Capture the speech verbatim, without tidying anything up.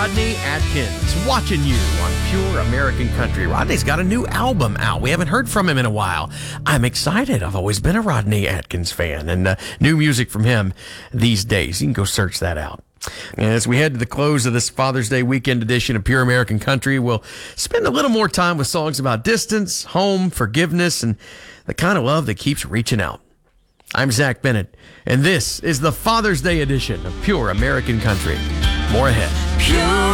Rodney Atkins, watching you on Pure American Country. Rodney's got a new album out. We haven't heard from him in a while. I'm excited. I've always been a Rodney Atkins fan, and uh, new music from him these days. You can go search that out. And as we head to the close of this Father's Day weekend edition of Pure American Country, we'll spend a little more time with songs about distance, home, forgiveness, and the kind of love that keeps reaching out. I'm Zach Bennett, and this is the Father's Day edition of Pure American Country. More ahead. Pure